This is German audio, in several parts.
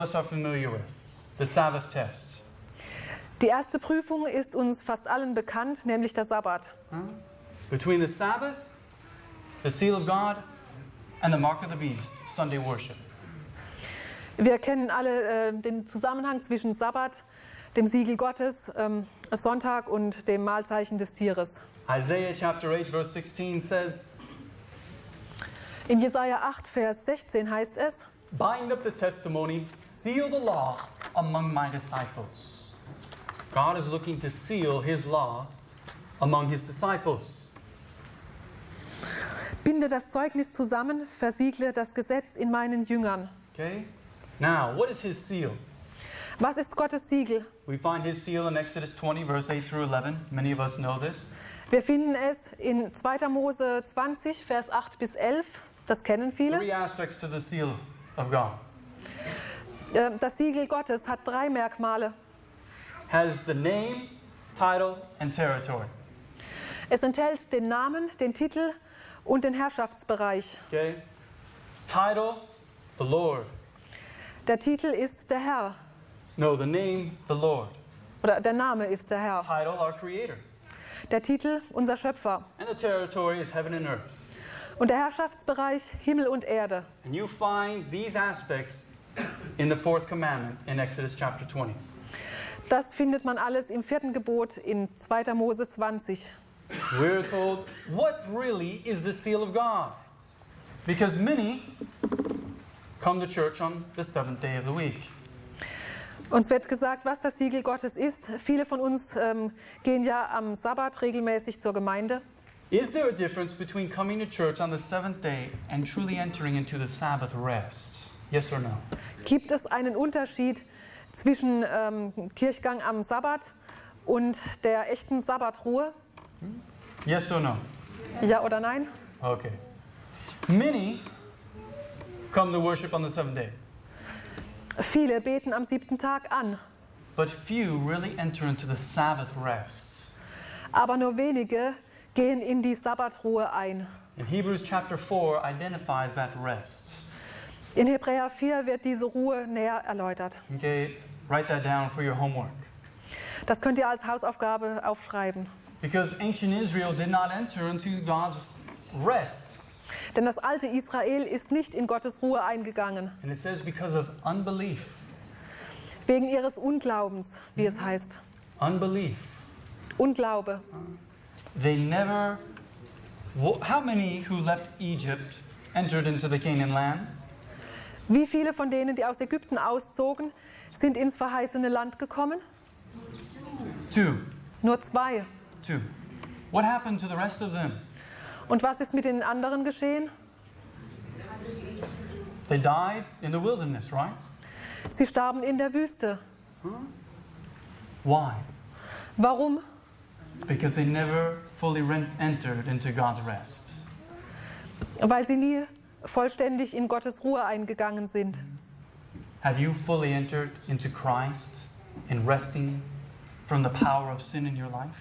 us are familiar with, the Sabbath test. Die erste Prüfung ist uns fast allen bekannt, nämlich der Sabbat. Between the Sabbath, the seal of God, and the mark of the beast, Sunday worship. Wir kennen alle den Zusammenhang zwischen Sabbat, dem Siegel Gottes, Sonntag und dem Mahlzeichen des Tieres. Isaiah chapter 8 verse 16 says, In Jesaja 8, Vers 16 heißt es: bind up the testimony, seal the law among my disciples. God is looking to seal his law among his disciples. Binde das Zeugnis zusammen, versiegle das Gesetz in meinen Jüngern. Okay? Now, what is his seal? Was ist Gottes Siegel? We find his seal in Exodus 20 verse 8 through 11. Many of us know this. Wir finden es in 2. Mose 20, Vers 8 bis 11. Das kennen viele. Three aspects to the seal of God. Das Siegel Gottes hat 3 Merkmale. Has the name, title, and territory. Es enthält den Namen, den Titel und den Herrschaftsbereich. Okay? Title, the Lord. Der Titel ist der Herr. No, the name, the Lord. Oder der Name ist der Herr. Title, our Creator. Der Titel, unser Schöpfer. And the territory is heaven and earth. Und der Herrschaftsbereich, Himmel und Erde. And you find these aspects in the fourth commandment in Exodus chapter 20. Das findet man alles im 4. Gebot in 2. Mose 20. We're told, what really is the seal of God? Because many come to church on the seventh day of the week. Uns wird gesagt, was das Siegel Gottes ist. Viele von uns gehen ja am Sabbat regelmäßig zur Gemeinde. Is there a difference between coming to church on the seventh day and truly entering into the Sabbath rest? Yes or no? Gibt es einen Unterschied zwischen Kirchgang am Sabbat und der echten Sabbatruhe? Yes or no? Ja oder nein? Okay. Many come to worship on the seventh day, Viele beten am 7. Tag an, but few really enter into the Sabbath rest. aber nur wenige gehen in die Sabbatruhe ein. And Hebrews chapter 4 identifies that rest. In Hebräer 4 wird diese Ruhe näher erläutert. Okay, write that down for your homework. Das könnt ihr als Hausaufgabe aufschreiben. Because ancient Israel did not enter into God's rest. Denn das alte Israel ist nicht in Gottes Ruhe eingegangen, And it says because of unbelief. wegen ihres Unglaubens, wie es heißt. Unbelief. Unglaube. They never. How many who left Egypt entered into the Canaan land? Wie viele von denen, die aus Ägypten auszogen, sind ins verheißene Land gekommen? 2. Nur 2. 2. What happened to the rest of them? Und was ist mit den anderen geschehen? They died in the wilderness, right? Sie starben in der Wüste. Why? Warum? Because they never fully entered into God's rest. Weil sie nie vollständig in Gottes Ruhe eingegangen sind. Have you fully entered into Christ in resting from the power of sin in your life?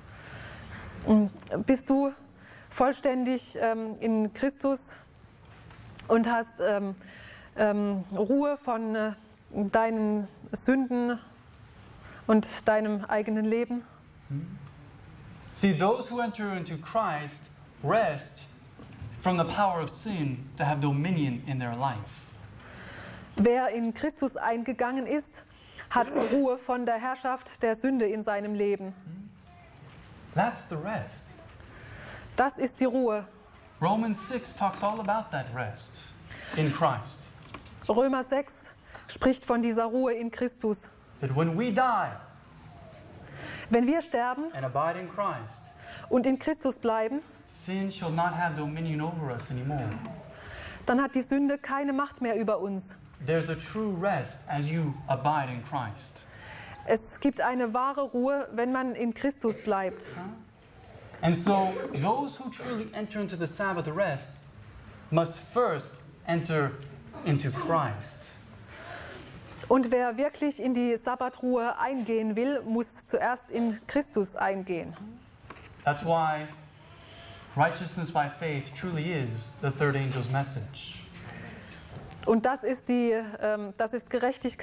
Bist du vollständig in Christus und hast Ruhe von deinen Sünden und deinem eigenen Leben? See, those who enter into Christ rest from the power of sin to have dominion in their life. Wer in Christus eingegangen ist, hat Ruhe von der Herrschaft der Sünde in seinem Leben. That's the rest. Das ist die Ruhe. Romans 6 talks all about that rest in Christ. Römer 6 spricht von dieser Ruhe in Christus. That when we die Wenn wir sterben and abide in Christ, und in Christus bleiben, sin shall not have dominion over us anymore. dann hat die Sünde keine Macht mehr über uns. There's a true rest as you abide in Christ. Es gibt eine wahre Ruhe, wenn man in Christus bleibt. And so those who truly enter into the Sabbath rest must first enter into Christ. Und wer wirklich in die Sabbatruhe eingehen will, muss zuerst in Christus eingehen. That's why righteousness by faith truly is the third angel's message. Und das ist Gerechtigkeit.